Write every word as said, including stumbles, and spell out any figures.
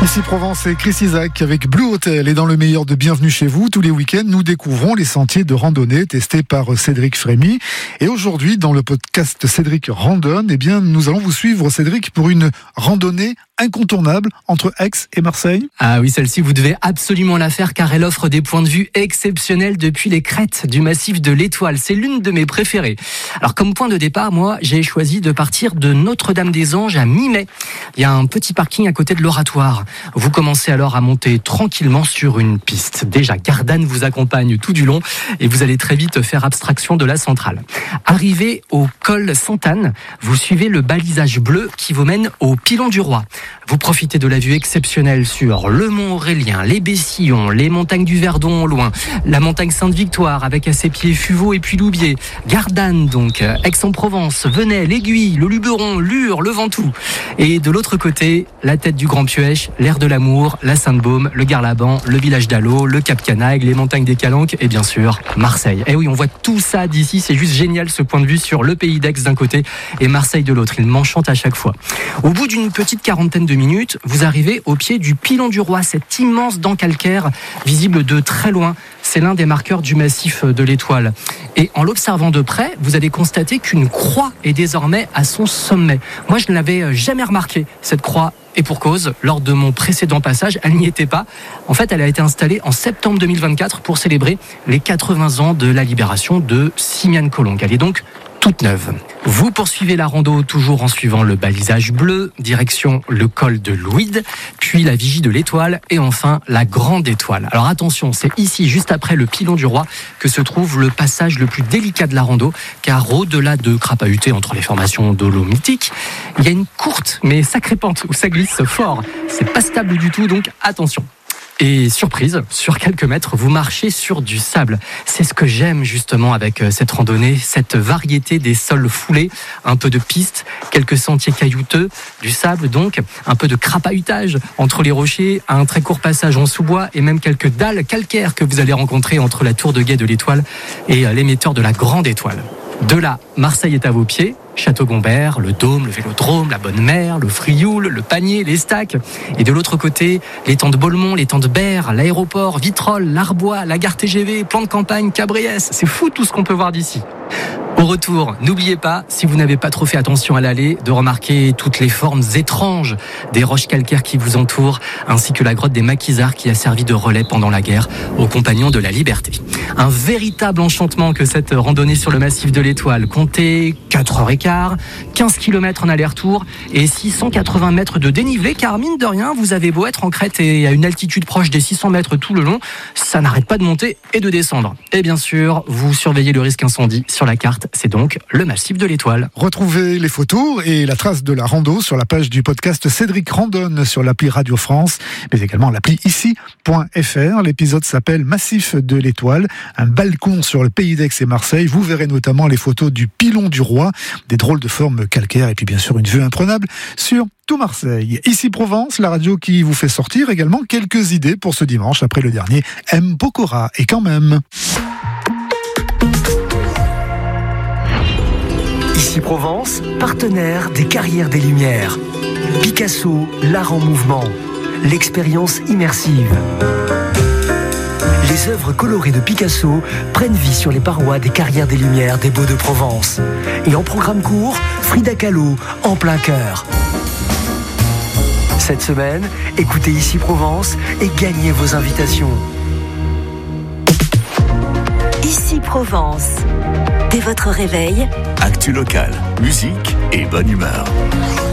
Ici Provence et Chris Isaak avec Blue Hotel. Et dans le meilleur de Bienvenue chez vous, tous les week-ends, nous découvrons les sentiers de randonnée testés par Cédric Frémy. Et aujourd'hui, dans le podcast Cédric Randonne, eh bien, nous allons vous suivre, Cédric, pour une randonnée incontournable entre Aix et Marseille. Ah oui, celle-ci, vous devez absolument la faire car elle offre des points de vue exceptionnels depuis les crêtes du massif de l'Étoile. C'est l'une de mes préférées. Alors, comme point de départ, moi, j'ai choisi de partir de Notre-Dame-des-Anges à mi-mai. Il y a un petit parking à côté de l'Oratoire. Vous commencez alors à monter tranquillement sur une piste. Déjà, Gardanne vous accompagne tout du long et vous allez très vite faire abstraction de la centrale. Arrivé au col Sainte-Anne, vous suivez le balisage bleu qui vous mène au Pilon du Roi. Vous profitez de la vue exceptionnelle sur le Mont Aurélien, les Bessillons, les montagnes du Verdon au loin, la montagne Sainte-Victoire avec à ses pieds Fuveau et puis Loubier, Gardanne donc, Aix-en-Provence, Venay, l'Aiguille, le Luberon, Lure, le Ventoux. Et de l'autre côté, la tête du Grand Puech, l'air de l'Amour, la Sainte-Baume, le Garlaban, le village d'Allot, le Cap Canaille, les montagnes des Calanques et bien sûr Marseille. Et oui, on voit tout ça d'ici, c'est juste génial ce point de vue sur le pays d'Aix d'un côté et Marseille de l'autre. Il m'enchante à chaque fois. Au bout d'une petite quarantaine de minutes, vous arrivez au pied du Pilon du Roi, cette immense dent calcaire visible de très loin. C'est l'un des marqueurs du massif de l'Étoile. Et en l'observant de près, vous allez constater qu'une croix est désormais à son sommet. Moi, je ne l'avais jamais remarqué, cette croix. Et pour cause, lors de mon précédent passage, elle n'y était pas. En fait, elle a été installée en septembre deux mille vingt-quatre pour célébrer les quatre-vingts ans de la libération de Simiane Colombe. Elle est donc toute neuve. Vous poursuivez la rando toujours en suivant le balisage bleu, direction le col de l'Ouide, puis la vigie de l'Étoile et enfin la Grande Étoile. Alors attention, c'est ici, juste après le Pilon du Roi, que se trouve le passage le plus délicat de la rando, car au-delà de crapahuter entre les formations dolomitiques, il y a une courte mais sacrée pente où ça glisse fort. C'est pas stable du tout, donc attention. Et surprise, sur quelques mètres, vous marchez sur du sable. C'est ce que j'aime justement avec cette randonnée, cette variété des sols foulés, un peu de piste, quelques sentiers caillouteux, du sable donc, un peu de crapahutage entre les rochers, un très court passage en sous-bois et même quelques dalles calcaires que vous allez rencontrer entre la tour de guet de l'Étoile et l'émetteur de la Grande Étoile. De là, Marseille est à vos pieds. Château-Gombert, le Dôme, le Vélodrome, la Bonne Mère, le Frioul, le Panier, les Stacks. Et de l'autre côté, l'étang de Beaulemont, l'étang de Berre, l'aéroport, Vitrolles, l'Arbois, la gare T G V, plan de campagne, Cabriès. C'est fou tout ce qu'on peut voir d'ici. Au retour, n'oubliez pas, si vous n'avez pas trop fait attention à l'aller, de remarquer toutes les formes étranges des roches calcaires qui vous entourent, ainsi que la grotte des Maquisards qui a servi de relais pendant la guerre aux compagnons de la liberté. Un véritable enchantement que cette randonnée sur le massif de l'Étoile. Comptez quatre heures quinze, quinze kilomètres en aller-retour et six cent quatre-vingts mètres de dénivelé, car mine de rien, vous avez beau être en crête et à une altitude proche des six cents mètres tout le long, ça n'arrête pas de monter et de descendre. Et bien sûr, vous surveillez le risque incendie sur la carte. C'est donc le massif de l'Étoile. Retrouvez les photos et la trace de la rando sur la page du podcast Cédric Randonne sur l'appli Radio France, mais également l'appli ici point f r. L'épisode s'appelle Massif de l'Étoile, un balcon sur le pays d'Aix et Marseille. Vous verrez notamment les photos du Pilon du Roi, des drôles de formes calcaires et puis bien sûr une vue imprenable sur tout Marseille. Ici Provence, la radio qui vous fait sortir également quelques idées pour ce dimanche après le dernier M. Pokora. Et quand même... Ici Provence, partenaire des Carrières des Lumières. Picasso, l'art en mouvement. L'expérience immersive. Les œuvres colorées de Picasso prennent vie sur les parois des Carrières des Lumières des Baux-de-Provence. Et en programme court, Frida Kahlo, en plein cœur. Cette semaine, écoutez Ici Provence et gagnez vos invitations. Ici Provence. Dès votre réveil, actu locale, musique et bonne humeur.